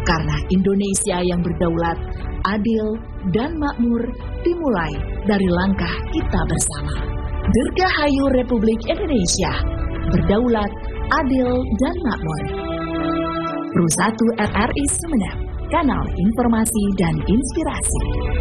Karena Indonesia yang berdaulat, adil, dan makmur dimulai dari langkah kita bersama. Dirgahayu Republik Indonesia, berdaulat, adil, dan makmur. Pro 1 RRI Sumeneb, kanal informasi dan inspirasi.